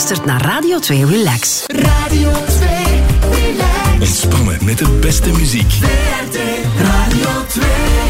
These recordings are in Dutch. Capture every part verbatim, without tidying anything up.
luistert naar Radio twee Relax. Radio twee Relax. Ontspannen met de beste muziek. V R T Radio twee.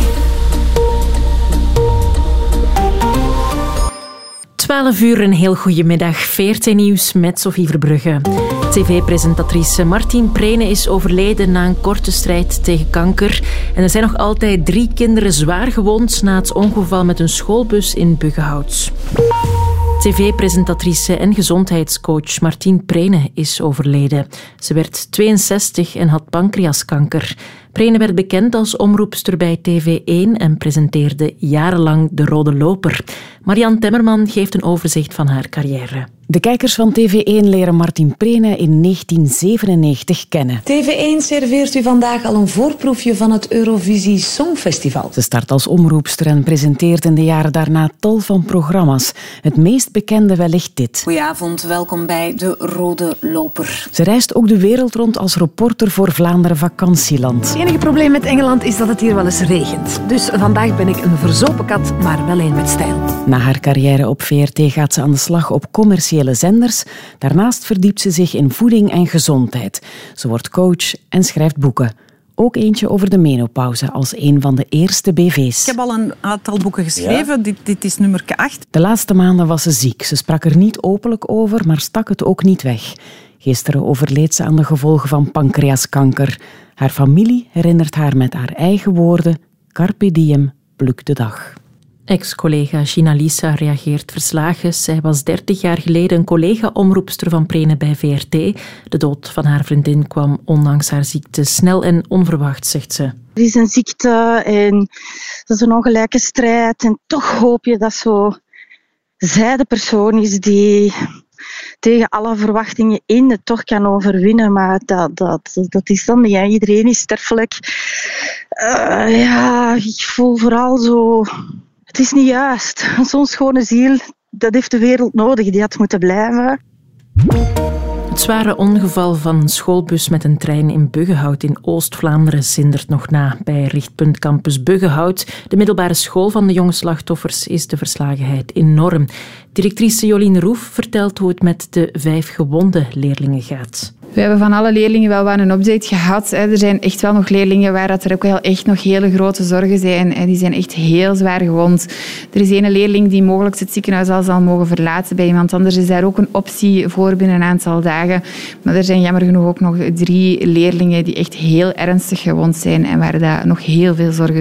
twaalf uur, een heel goede middag. V R T Nieuws met Sophie Verbrugge. T V-presentatrice Martien Prene is overleden na een korte strijd tegen kanker. En er zijn nog altijd drie kinderen zwaar gewond na het ongeval met een schoolbus in Buggenhout. T V-presentatrice en gezondheidscoach Martien Prene is overleden. Ze werd tweeënzestig en had pancreaskanker. Prene werd bekend als omroepster bij T V één en presenteerde jarenlang De Rode Loper. Marianne Temmerman geeft een overzicht van haar carrière. De kijkers van T V één leren Martien Prene in negentien zevenennegentig kennen. T V één serveert u vandaag al een voorproefje van het Eurovisie Songfestival. Ze start als omroepster en presenteert in de jaren daarna tal van programma's. Het meest bekende wellicht dit. Goedenavond, welkom bij De Rode Loper. Ze reist ook de wereld rond als reporter voor Vlaanderen Vakantieland. Het enige probleem met Engeland is dat het hier wel eens regent. Dus vandaag ben ik een verzopen kat, maar wel een met stijl. Na haar carrière op V R T gaat ze aan de slag op commerciële zenders. Daarnaast verdiept ze zich in voeding en gezondheid. Ze wordt coach en schrijft boeken. Ook eentje over de menopauze als een van de eerste B V's. Ik heb al een aantal boeken geschreven. Ja? Dit, dit is nummer acht. De laatste maanden was ze ziek. Ze sprak er niet openlijk over, maar stak het ook niet weg. Gisteren overleed ze aan de gevolgen van pancreaskanker. Haar familie herinnert haar met haar eigen woorden: Carpe diem, pluk de dag. Ex-collega Gina Lisa reageert verslagen. Zij was dertig jaar geleden een collega-omroepster van Prene bij V R T. De dood van haar vriendin kwam ondanks haar ziekte snel en onverwacht, zegt ze. Er is een ziekte en dat is een ongelijke strijd. En toch hoop je dat zo zij de persoon is die tegen alle verwachtingen in het toch kan overwinnen. Maar dat, dat, dat is dan niet. Hè. Iedereen is sterfelijk. Uh, ja, ik voel vooral zo... Het is niet juist. Zo'n schone ziel, dat heeft de wereld nodig. Die had moeten blijven. Het zware ongeval van een schoolbus met een trein in Buggenhout in Oost-Vlaanderen zindert nog na. Bij Richtpunt Campus Buggenhout, de middelbare school van de jonge slachtoffers, is de verslagenheid enorm. Directrice Jolien Roef vertelt hoe het met de vijf gewonde leerlingen gaat. We hebben van alle leerlingen wel wat een update gehad. Er zijn echt wel nog leerlingen waar er ook wel echt nog hele grote zorgen zijn. En die zijn echt heel zwaar gewond. Er is een leerling die mogelijk het ziekenhuis al zal mogen verlaten. Bij iemand anders is daar ook een optie voor binnen een aantal dagen. Maar er zijn jammer genoeg ook nog drie leerlingen die echt heel ernstig gewond zijn en waar daar nog heel veel zorgen